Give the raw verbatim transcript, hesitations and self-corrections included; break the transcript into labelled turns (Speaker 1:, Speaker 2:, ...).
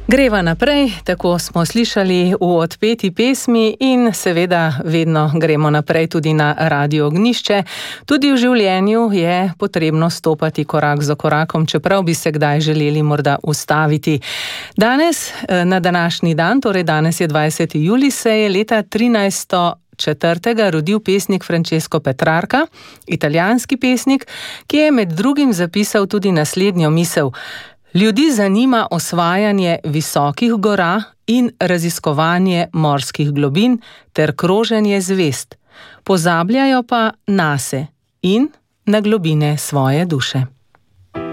Speaker 1: Greva naprej, tako smo slišali v odpeti pesmi in seveda vedno gremo naprej tudi na Radio Ognjišče. Tudi v življenju je potrebno stopati korak za korakom, čeprav bi se kdaj želeli morda ustaviti. Danes, na današnji dan, torej danes je dvajseti julij, se je leta trinajststo četrtega rodil pesnik Francesco Petrarca, italijanski pesnik, ki je med drugim zapisal tudi naslednjo misel: ljudi zanima osvajanje visokih gora in raziskovanje morskih globin ter kroženje zvezd, pozabljajo pa nase in na globine svoje duše.